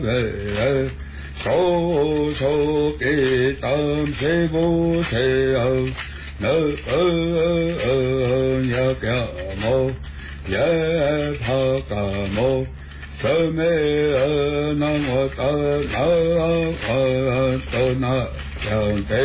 手手给当谁不谁哦，那呀个么也怕个么，什么那我的那都那样的。